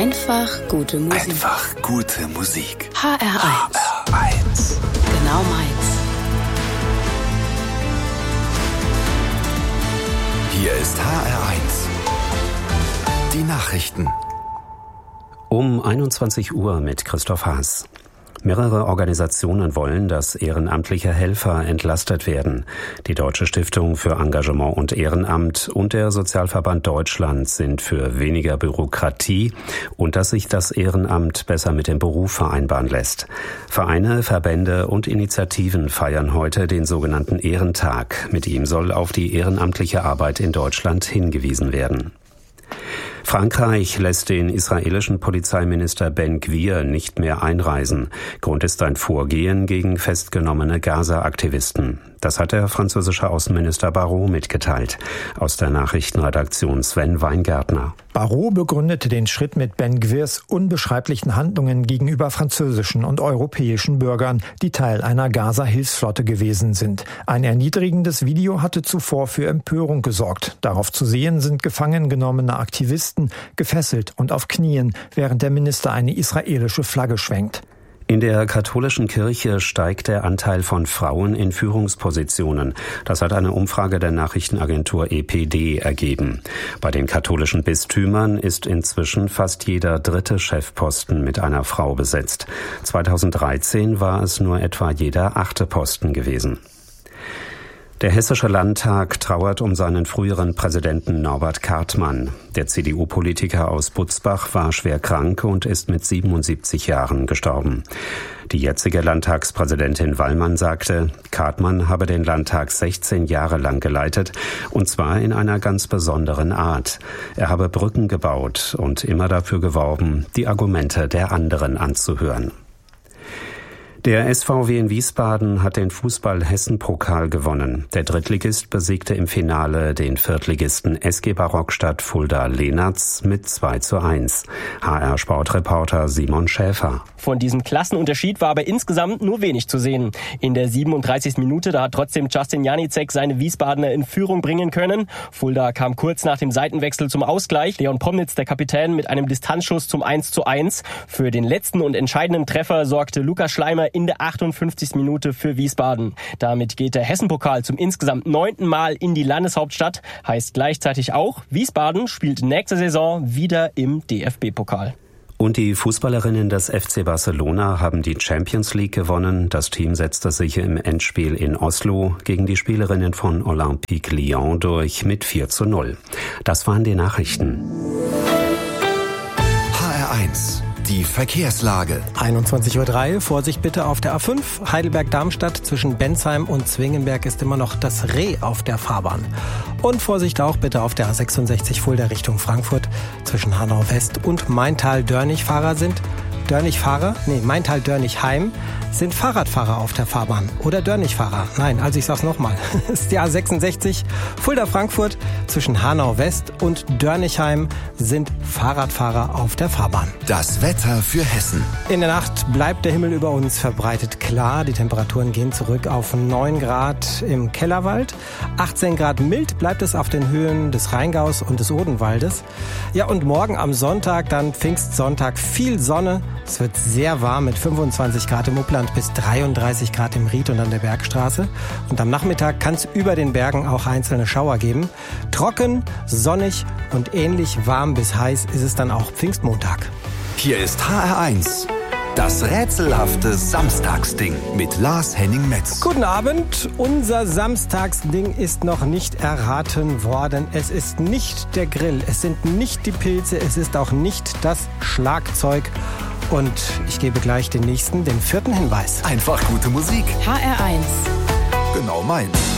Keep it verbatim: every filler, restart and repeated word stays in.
Einfach gute Musik. Einfach gute Musik. H R eins. H R eins. Genau meins. Hier ist H R eins. Die Nachrichten. Um einundzwanzig Uhr mit Christoph Haas. Mehrere Organisationen wollen, dass ehrenamtliche Helfer entlastet werden. Die Deutsche Stiftung für Engagement und Ehrenamt und der Sozialverband Deutschland sind für weniger Bürokratie und dass sich das Ehrenamt besser mit dem Beruf vereinbaren lässt. Vereine, Verbände und Initiativen feiern heute den sogenannten Ehrentag. Mit ihm soll auf die ehrenamtliche Arbeit in Deutschland hingewiesen werden. Frankreich lässt den israelischen Polizeiminister Ben Gvir nicht mehr einreisen. Grund ist ein Vorgehen gegen festgenommene Gaza-Aktivisten. Das hat der französische Außenminister Barrot mitgeteilt. Aus der Nachrichtenredaktion Sven Weingärtner. Barrot begründete den Schritt mit Ben Gvirs unbeschreiblichen Handlungen gegenüber französischen und europäischen Bürgern, die Teil einer Gaza-Hilfsflotte gewesen sind. Ein erniedrigendes Video hatte zuvor für Empörung gesorgt. Darauf zu sehen sind gefangen genommene Aktivisten, gefesselt und auf Knien, während der Minister eine israelische Flagge schwenkt. In der katholischen Kirche steigt der Anteil von Frauen in Führungspositionen. Das hat eine Umfrage der Nachrichtenagentur E P D ergeben. Bei den katholischen Bistümern ist inzwischen fast jeder dritte Chefposten mit einer Frau besetzt. zweitausenddreizehn war es nur etwa jeder achte Posten gewesen. Der Hessische Landtag trauert um seinen früheren Präsidenten Norbert Kartmann. Der C D U-Politiker aus Butzbach war schwer krank und ist mit siebenundsiebzig Jahren gestorben. Die jetzige Landtagspräsidentin Wallmann sagte, Kartmann habe den Landtag sechzehn Jahre lang geleitet, und zwar in einer ganz besonderen Art. Er habe Brücken gebaut und immer dafür geworben, die Argumente der anderen anzuhören. Der S V W in Wiesbaden hat den Fußball-Hessen-Pokal gewonnen. Der Drittligist besiegte im Finale den Viertligisten S G Barockstadt Fulda-Lenatz mit zwei zu eins. H R-Sportreporter Simon Schäfer. Von diesem Klassenunterschied war aber insgesamt nur wenig zu sehen. In der siebenunddreißigsten Minute, da hat trotzdem Justin Janicek seine Wiesbadener in Führung bringen können. Fulda kam kurz nach dem Seitenwechsel zum Ausgleich. Leon Pomnitz, der Kapitän, mit einem Distanzschuss zum eins zu eins. Für den letzten und entscheidenden Treffer sorgte Lukas Schleimer in der achtundfünfzigsten Minute für Wiesbaden. Damit geht der Hessen-Pokal zum insgesamt neunten Mal in die Landeshauptstadt. Heißt gleichzeitig auch, Wiesbaden spielt nächste Saison wieder im D F B-Pokal. Und die Fußballerinnen des F C Barcelona haben die Champions League gewonnen. Das Team setzte sich im Endspiel in Oslo gegen die Spielerinnen von Olympique Lyon durch mit vier zu null. Das waren die Nachrichten. H R eins. Die Verkehrslage. einundzwanzig Uhr drei, Vorsicht bitte auf der A fünf. Heidelberg-Darmstadt zwischen Bensheim und Zwingenberg ist immer noch das Reh auf der Fahrbahn. Und Vorsicht auch bitte auf der A sechsundsechzig Fulda Richtung Frankfurt zwischen Hanau West und Maintal-Dörnich. Fahrer sind Dörnich-Fahrer, nee, Maintal-Dörnich-Heim sind Fahrradfahrer auf der Fahrbahn. Oder Dörnich-Fahrer. Nein, also ich sag's nochmal. Das ist die A sechsundsechzig Fulda-Frankfurt zwischen Hanau West und Dörnichheim sind Fahrradfahrer auf der Fahrbahn. Das Wetter für Hessen. In der Nacht bleibt der Himmel über uns verbreitet klar. Die Temperaturen gehen zurück auf neun Grad im Kellerwald. achtzehn Grad mild bleibt es auf den Höhen des Rheingaus und des Odenwaldes. Ja, und morgen am Sonntag, dann Pfingstsonntag, viel Sonne. Es wird sehr warm mit fünfundzwanzig Grad im Upland bis dreiunddreißig Grad im Ried und an der Bergstraße. Und am Nachmittag kann es über den Bergen auch einzelne Schauer geben. Trocken, sonnig und ähnlich warm bis heiß ist es dann auch Pfingstmontag. Hier ist H R eins. Das rätselhafte Samstagsding mit Lars Henning-Metz. Guten Abend. Unser Samstagsding ist noch nicht erraten worden. Es ist nicht der Grill, es sind nicht die Pilze, es ist auch nicht das Schlagzeug. Und ich gebe gleich den nächsten, den vierten Hinweis. Einfach gute Musik. H R eins. Genau meins.